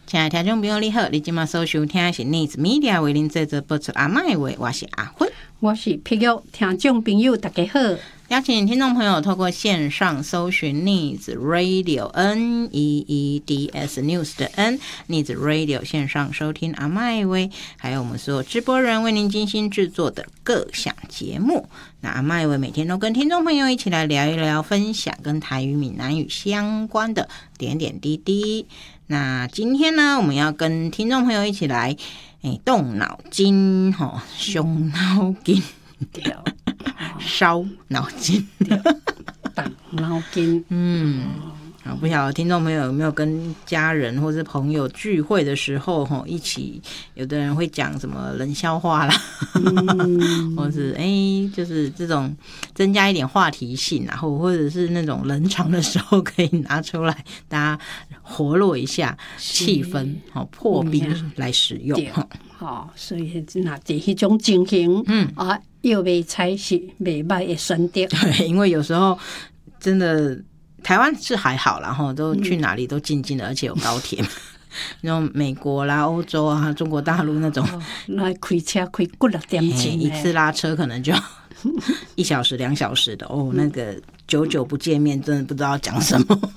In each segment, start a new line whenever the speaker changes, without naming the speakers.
亲爱的听众朋友你好，你今晚所收听的是 News Media 为您制作播出阿麦话，我是阿芬，
我是碧玉。听众朋友大家好，
邀请听众朋友透过线上搜寻 News Radio NEEDS News 的 N News Radio 线上收听阿麦话，还有我们所有直播人为您精心制作的各项节目。那阿麦话每天都跟听众朋友一起来聊一聊，分享跟台语闽南语相关的点点滴滴。那今天呢，我们要跟听众朋友一起来动脑筋伤脑筋，烧脑筋，
动脑筋。
不晓得听众朋友有没有跟家人或是朋友聚会的时候一起，有的人会讲什么冷笑话啦，或是就是这种增加一点话题性，然后或者是那种冷场的时候可以拿出来，大家活络一下气氛，破冰来使用。
所以那在迄种情形，又袂采是袂歹的选择。
对，因为有时候真的。台湾是还好啦，都去哪里都近近的，而且有高铁。那种美国啦、欧洲啊、中国大陆那种，
来开车开几6点钟，
一次拉车可能就要1小时、2小时的哦。那个久久不见面，真的不知道讲什么。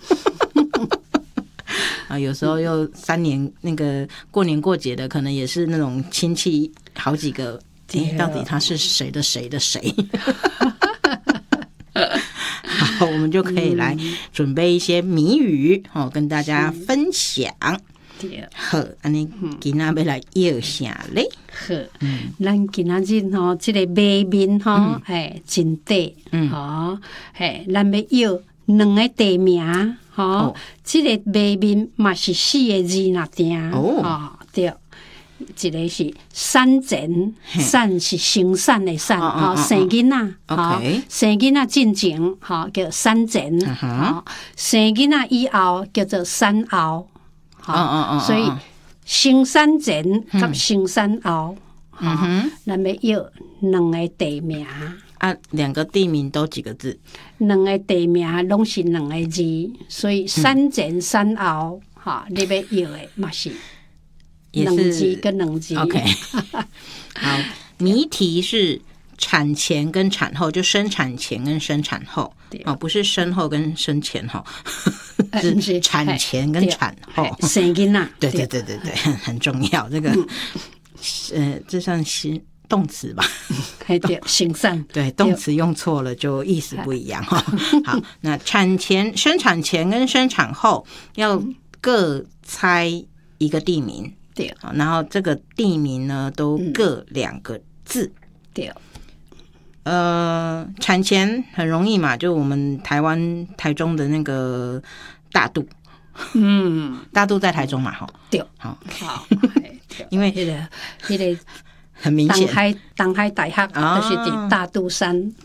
啊，有时候又3年那个过年过节的，可能也是那种亲戚好几个，到底他是谁的谁的谁？好，我们就可以来准备一些谜语跟大家分享。好，安尼今仔要来要啥咧？
好，咱今仔日这个谜面真短，咱要要2个地名，这个谜面嘛是4个字那定，对。一个是产前，产是生产的产，生囡仔，生囡仔进前，叫产前，生囡仔以后叫做产后，所以生产前甲生产后，咱要要2个地名。
2个地名都几个字
？2个地名拢是2个字，所以产前、产后，你要要的嘛是。2字跟2字
，OK 。好，谜题是产前跟产后，就生产前跟生产后，不是生后跟生前是产前跟产后。
生囡仔，
对，很重要。这个这算是动词吧？
对，生产。
对，动词用错了就意思不一样好，那生产前跟生产后要各猜一个地名。
对，
然后这个地名呢都各2个字。
对，
产前很容易嘛，就我们台中的那个大肚，大肚在台中嘛，
对，
好，
因为那个
很明显，
东海大学就是在大肚山